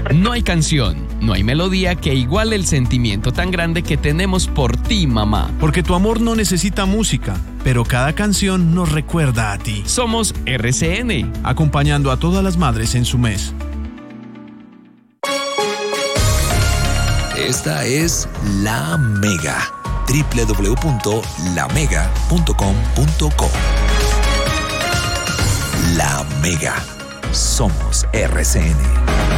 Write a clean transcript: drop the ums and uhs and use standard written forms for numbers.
No hay canción, no hay melodía que iguale el sentimiento tan grande que tenemos por ti, mamá. Porque tu amor no necesita música, pero cada canción nos recuerda a ti. Somos RCN, acompañando a todas las madres en su mes. Esta es La Mega. www.lamega.com.co. La Mega. Somos RCN.